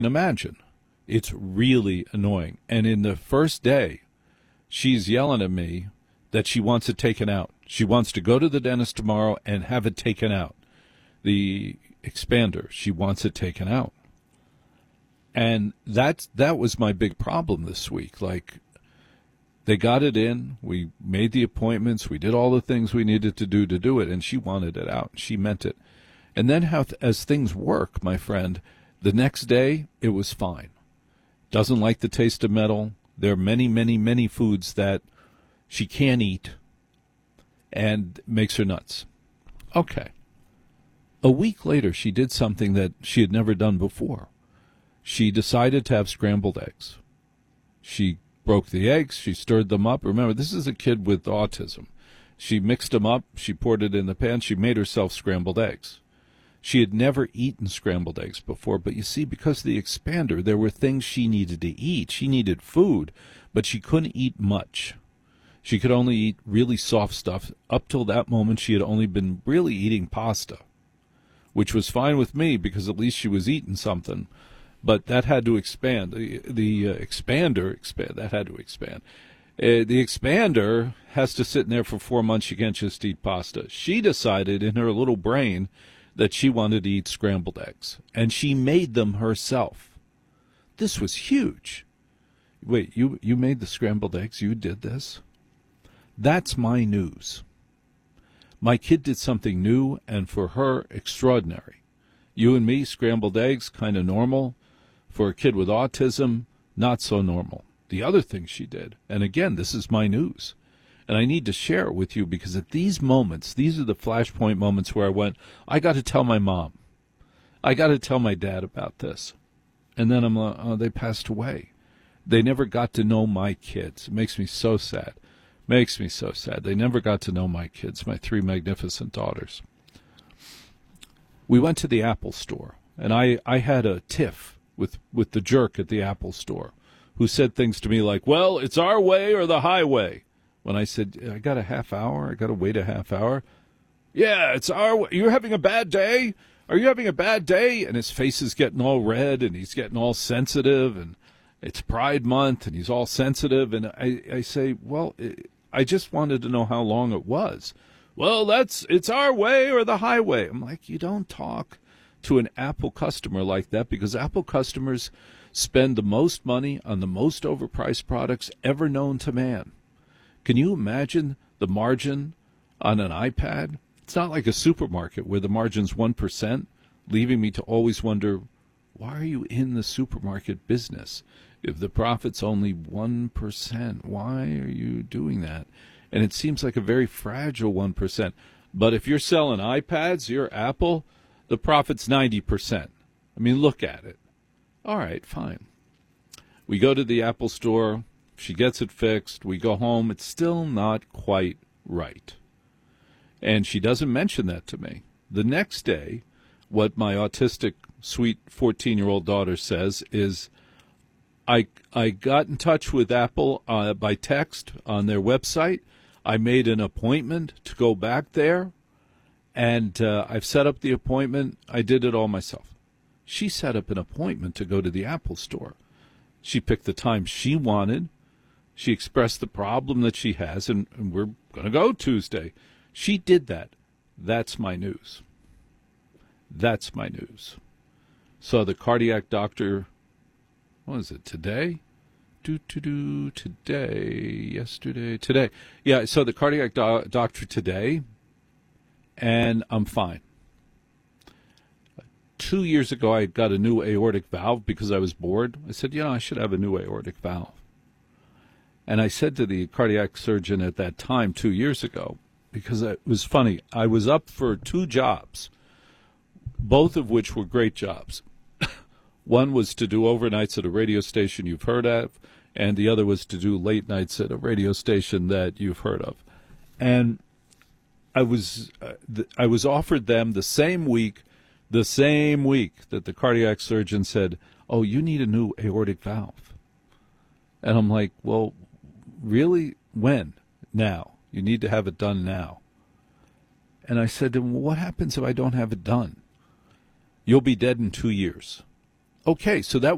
imagine. It's really annoying. And in the first day, she's yelling at me that she wants it taken out. She wants to go to the dentist tomorrow and have it taken out. The expander, she wants it taken out. And that was my big problem this week. Like, they got it in, we made the appointments, we did all the things we needed to do it, and she wanted it out. She meant it. And then as things work, my friend, the next day it was fine. Doesn't like the taste of metal. There are many, many, many foods that she can't eat and makes her nuts. Okay. A week later, she did something that she had never done before. She decided to have scrambled eggs. She broke the eggs. She stirred them up. Remember, this is a kid with autism. She mixed them up. She poured it in the pan. She made herself scrambled eggs. She had never eaten scrambled eggs before, but you see, because of the expander, there were things she needed to eat. She needed food, but she couldn't eat much. She could only eat really soft stuff. Up till that moment, she had only been really eating pasta, which was fine with me because at least she was eating something. But that had to expand. The expander, that had to expand. The expander has to sit in there for 4 months. She can't just eat pasta. She decided in her little brain that she wanted to eat scrambled eggs, and she made them herself. This was huge. Wait, you made the scrambled eggs? You did this? That's my news. My kid did something new, and for her, extraordinary. You and me, scrambled eggs, kind of normal. For a kid with autism, not so normal. The other thing she did, and again, this is my news, and I need to share it with you because at these moments, these are the flashpoint moments where I went, I got to tell my mom. I got to tell my dad about this. And then I'm like, oh, they passed away. They never got to know my kids. It makes me so sad. Makes me so sad. They never got to know my kids, my 3 magnificent daughters. We went to the Apple store, and I had a tiff with the jerk at the Apple store who said things to me like, well, it's our way or the highway. When I said, I got a half hour, I got to wait a half hour. Yeah, it's our way. You're having a bad day? Are you having a bad day? And his face is getting all red, and he's getting all sensitive, and it's Pride Month, and he's all sensitive. And I say, well, I just wanted to know how long it was. Well, it's our way or the highway. I'm like, you don't talk to an Apple customer like that, because Apple customers spend the most money on the most overpriced products ever known to man. Can you imagine the margin on an iPad? It's not like a supermarket where the margin's 1%, leaving me to always wonder, why are you in the supermarket business? If the profit's only 1%, why are you doing that? And it seems like a very fragile 1%. But if you're selling iPads, you're Apple, the profit's 90%. I mean, look at it. All right, fine. We go to the Apple store. She gets it fixed. We go home. It's still not quite right. And she doesn't mention that to me. The next day, what my autistic, sweet 14-year-old daughter says is, I got in touch with Apple by text on their website. I made an appointment to go back there, and I've set up the appointment. I did it all myself. She set up an appointment to go to the Apple store. She picked the time she wanted. She expressed the problem that she has, and we're going to go Tuesday. She did that. That's my news. That's my news. So the cardiac doctor, what is it, today? Today. Yeah, so the cardiac doctor today, and I'm fine. 2 years ago, I got a new aortic valve because I was bored. I said, I should have a new aortic valve. And I said to the cardiac surgeon at that time 2 years ago, because it was funny, I was up for 2 jobs, both of which were great jobs. One was to do overnights at a radio station you've heard of, and the other was to do late nights at a radio station that you've heard of. And I was offered them the same week that the cardiac surgeon said, oh, you need a new aortic valve. And I'm like, well, really? When? Now. You need to have it done now. And I said to him, well, what happens if I don't have it done? You'll be dead in 2 years. Okay, so that